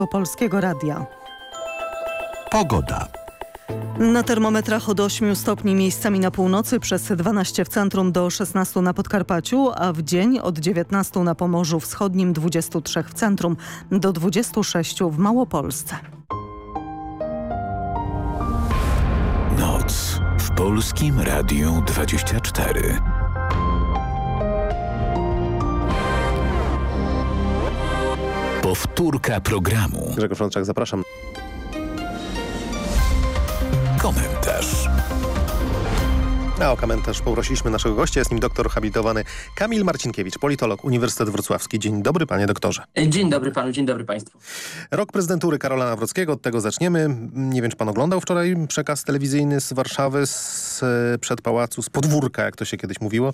Polskiego Radia. Pogoda. Na termometrach od 8 stopni miejscami na północy, przez 12 w centrum do 16 na Podkarpaciu, a w dzień od 19 na Pomorzu Wschodnim, 23 w centrum do 26 w Małopolsce. Noc w Polskim Radiu 24. Powtórka programu. Grzegorz Łączak, zapraszam. Komentarz. A o komentarz poprosiliśmy naszego gościa. Jest nim doktor habilitowany Kamil Marcinkiewicz, politolog, Uniwersytet Wrocławski. Dzień dobry, panie doktorze. Dzień dobry panu, dzień dobry państwu. Rok prezydentury Karola Nawrockiego, od tego zaczniemy. Nie wiem, czy pan oglądał wczoraj przekaz telewizyjny z Warszawy, przed pałacu, z podwórka, jak to się kiedyś mówiło.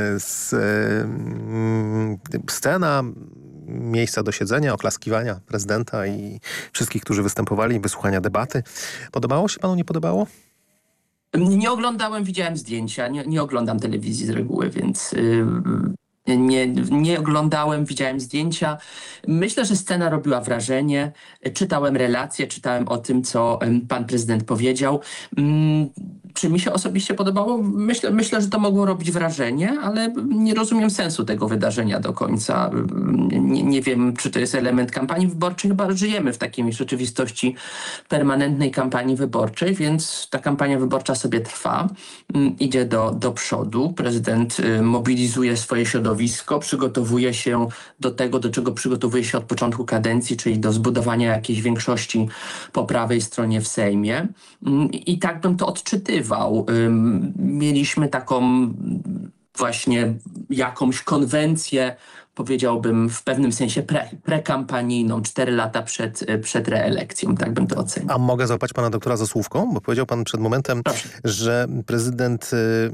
Scena, miejsca do siedzenia, oklaskiwania prezydenta i wszystkich, którzy występowali, wysłuchania debaty. Podobało się panu, nie podobało? Nie oglądałem, widziałem zdjęcia, nie oglądam telewizji z reguły, więc nie oglądałem, widziałem zdjęcia. Myślę, że scena robiła wrażenie. Czytałem relacje, czytałem o tym, co pan prezydent powiedział. Czy mi się osobiście podobało? Myślę, że to mogło robić wrażenie, ale nie rozumiem sensu tego wydarzenia do końca. Nie wiem, czy to jest element kampanii wyborczej. Chyba żyjemy w takiej rzeczywistości permanentnej kampanii wyborczej, więc ta kampania wyborcza sobie trwa. Idzie do przodu. Prezydent mobilizuje swoje środowisko, przygotowuje się do tego, do czego przygotowuje się od początku kadencji, czyli do zbudowania jakiejś większości po prawej stronie w Sejmie. I tak bym to odczytywał. Mieliśmy taką właśnie jakąś konwencję, powiedziałbym w pewnym sensie prekampanijną, 4 lata przed reelekcją, tak bym to ocenił. A mogę złapać pana doktora za słówką? Bo powiedział pan przed momentem, że prezydent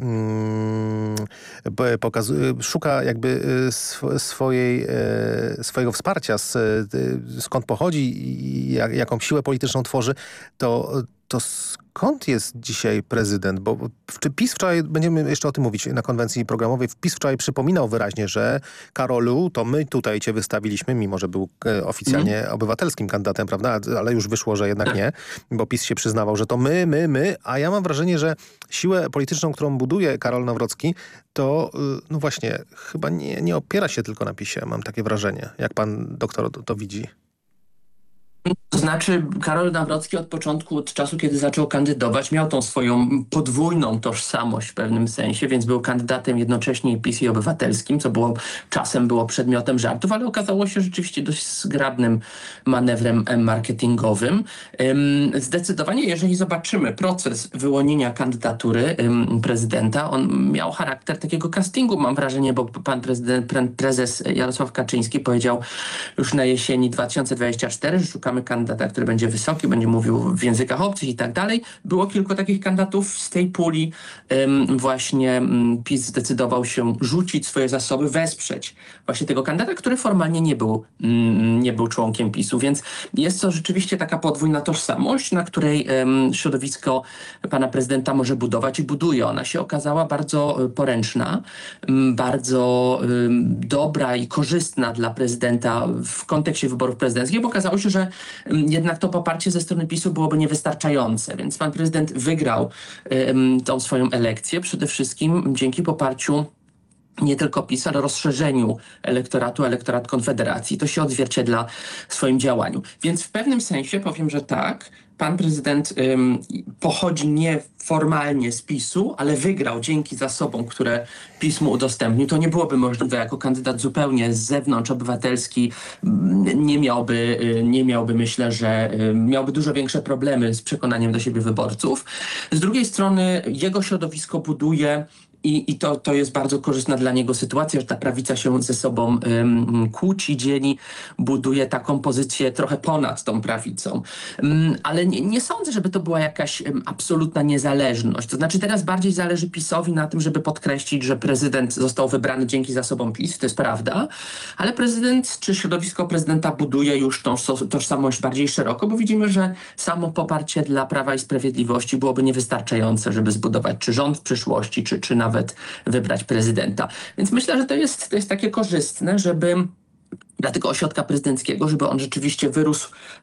szuka jakby swojego wsparcia, skąd pochodzi i jaką siłę polityczną tworzy, to skąd jest dzisiaj prezydent? Bo PiS wczoraj, będziemy jeszcze o tym mówić na konwencji programowej, PiS wczoraj przypominał wyraźnie, że Karolu, to my tutaj cię wystawiliśmy, mimo że był oficjalnie obywatelskim kandydatem, prawda? Ale już wyszło, że jednak nie, bo PiS się przyznawał, że to my, a ja mam wrażenie, że siłę polityczną, którą buduje Karol Nawrocki, to no właśnie chyba nie opiera się tylko na PiSie, mam takie wrażenie. Jak pan doktor to widzi? To znaczy Karol Nawrocki od początku, od czasu, kiedy zaczął kandydować, miał tą swoją podwójną tożsamość w pewnym sensie, więc był kandydatem jednocześnie PiS i obywatelskim, co czasem było przedmiotem żartów, ale okazało się rzeczywiście dość zgrabnym manewrem marketingowym. Zdecydowanie, jeżeli zobaczymy proces wyłonienia kandydatury prezydenta, on miał charakter takiego castingu, mam wrażenie, bo pan prezes Jarosław Kaczyński powiedział już na jesieni 2024, że szukamy kandydata, który będzie wysoki, będzie mówił w językach obcych i tak dalej. Było kilku takich kandydatów z tej puli. Właśnie PiS zdecydował się rzucić swoje zasoby, wesprzeć właśnie tego kandydata, który formalnie nie był członkiem PiS-u, więc jest to rzeczywiście taka podwójna tożsamość, na której środowisko pana prezydenta może budować i buduje. Ona się okazała bardzo poręczna, bardzo dobra i korzystna dla prezydenta w kontekście wyborów prezydenckich, bo okazało się, że jednak to poparcie ze strony PiS-u byłoby niewystarczające, więc pan prezydent wygrał tą swoją elekcję przede wszystkim dzięki poparciu nie tylko PiS, ale rozszerzeniu elektorat Konfederacji. To się odzwierciedla w swoim działaniu. Więc w pewnym sensie powiem, że tak, pan prezydent pochodzi nie formalnie z PiS-u, ale wygrał dzięki zasobom, które PiS mu udostępnił. To nie byłoby możliwe jako kandydat zupełnie z zewnątrz, obywatelski. Nie miałby, myślę, że miałby dużo większe problemy z przekonaniem do siebie wyborców. Z drugiej strony jego środowisko buduje i to jest bardzo korzystna dla niego sytuacja, że ta prawica się ze sobą kłóci, dzieli, buduje taką pozycję trochę ponad tą prawicą. Ale nie sądzę, żeby to była jakaś absolutna niezależność. To znaczy teraz bardziej zależy PiS-owi na tym, żeby podkreślić, że prezydent został wybrany dzięki zasobom PiS, to jest prawda, ale prezydent czy środowisko prezydenta buduje już tą tożsamość bardziej szeroko, bo widzimy, że samo poparcie dla Prawa i Sprawiedliwości byłoby niewystarczające, żeby zbudować czy rząd w przyszłości, czy nawet wybrać prezydenta. Więc myślę, że to jest takie korzystne, żeby dla tego ośrodka prezydenckiego, żeby on rzeczywiście wyrósł